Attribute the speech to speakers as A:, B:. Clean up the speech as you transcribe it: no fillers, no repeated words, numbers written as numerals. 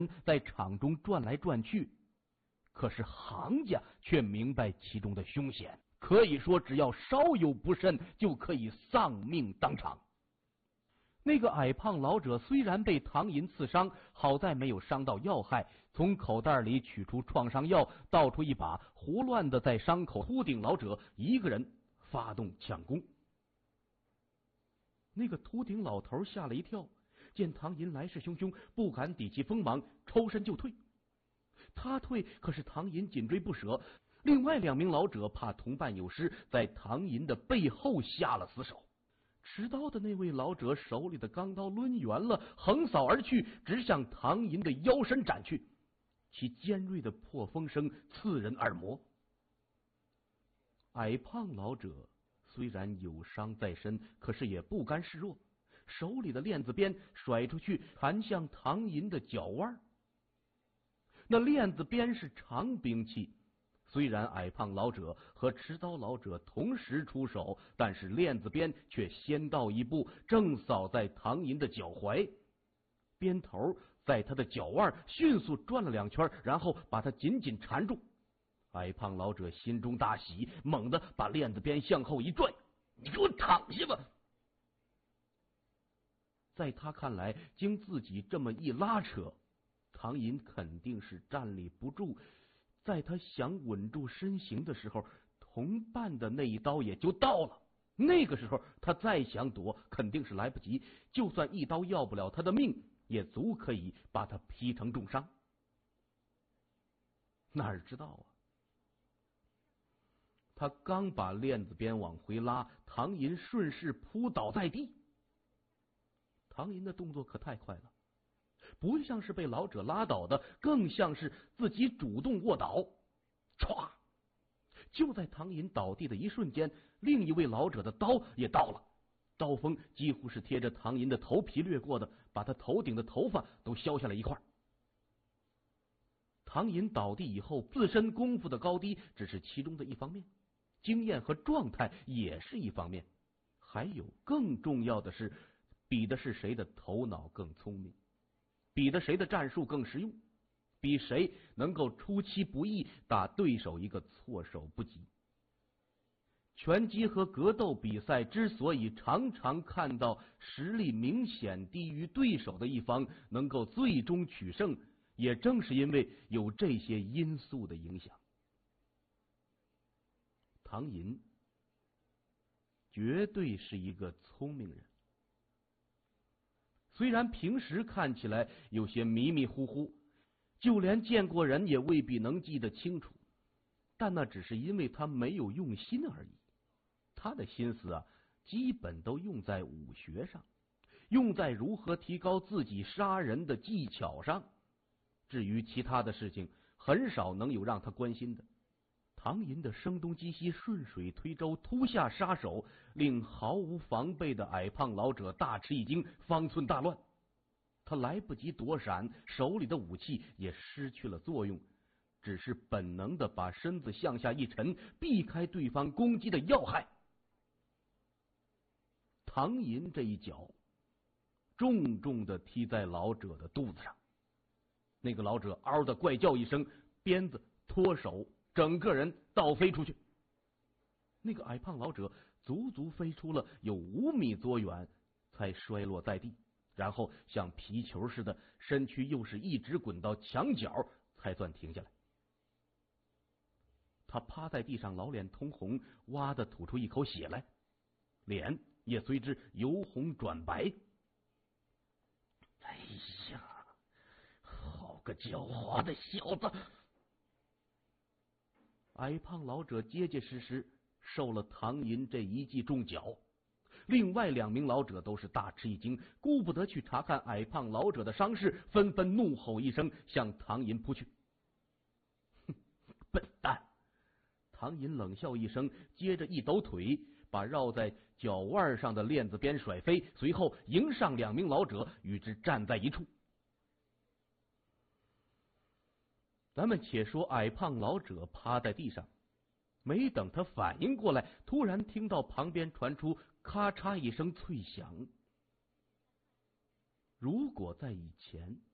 A: 在场中转来转去，可是行家却明白其中的凶险，可以说只要稍有不慎，就可以丧命当场。那个矮胖老者虽然被唐寅刺伤，好在没有伤到要害，从口袋里取出创伤药，倒出一把，胡乱的在伤口秃顶老者一个人发动抢攻。那个秃顶老头吓了一跳，见唐寅来势汹汹，不敢抵其锋芒，抽身就退。他退，可是唐寅紧追不舍。另外2名老者怕同伴有失，在唐寅的背后下了死手。持刀的那位老者手里的钢刀抡圆了，横扫而去，直向唐寅的腰身斩去，其尖锐的破风声刺人耳膜。矮胖老者虽然有伤在身，可是也不甘示弱，手里的链子鞭甩出去，弹向唐寅的脚腕。那链子鞭是长兵器，虽然矮胖老者和持刀老者同时出手，但是链子鞭却先到一步，正扫在唐寅的脚踝，鞭头在他的脚腕迅速转了2圈，然后把他紧紧缠住。矮胖老者心中大喜，猛地把链子鞭向后一拽：“你给我躺下吧！”在他看来，经自己这么一拉扯，唐寅肯定是站立不住。在他想稳住身形的时候，同伴的那一刀也就到了。那个时候他再想躲，肯定是来不及，就算一刀要不了他的命，也足可以把他劈成重伤。哪知道啊，他刚把链子鞭往回拉，唐寅顺势扑倒在地。唐寅的动作可太快了，不像是被老者拉倒的，更像是自己主动卧倒。歘！就在唐寅倒地的一瞬间，另一位老者的刀也到了，刀锋几乎是贴着唐寅的头皮掠过的，把他头顶的头发都削下来一块。唐寅倒地以后，自身功夫的高低只是其中的一方面，经验和状态也是一方面，还有更重要的是，比的是谁的头脑更聪明，比的谁的战术更实用，比谁能够出其不意打对手一个措手不及。拳击和格斗比赛之所以常常看到实力明显低于对手的一方能够最终取胜，也正是因为有这些因素的影响。唐寅绝对是一个聪明人，虽然平时看起来有些迷迷糊糊，就连见过人也未必能记得清楚，但那只是因为他没有用心而已。他的心思啊，基本都用在武学上，用在如何提高自己杀人的技巧上。至于其他的事情，很少能有让他关心的。唐寅的声东击西、顺水推舟、突下杀手，令毫无防备的矮胖老者大吃一惊，方寸大乱。他来不及躲闪，手里的武器也失去了作用，只是本能的把身子向下一沉，避开对方攻击的要害。唐寅这一脚重重的踢在老者的肚子上，那个老者嗷的怪叫一声，鞭子脱手，整个人倒飞出去。那个矮胖老者足足飞出了有5米多远，才摔落在地，然后像皮球似的，身躯又是一直滚到墙角，才算停下来。他趴在地上，老脸通红，哇的吐出一口血来，脸也随之由红转白。哎呀，好个狡猾的小子！矮胖老者结结实实受了唐寅这一记重脚，另外2名老者都是大吃一惊，顾不得去查看矮胖老者的伤势，纷纷怒吼一声，向唐寅扑去。哼，笨蛋！唐寅冷笑一声，接着一抖腿，把绕在脚腕上的链子鞭甩飞，随后迎上2名老者，与之站在一处。咱们且说矮胖老者趴在地上，没等他反应过来，突然听到旁边传出咔嚓一声脆响。如果在以前，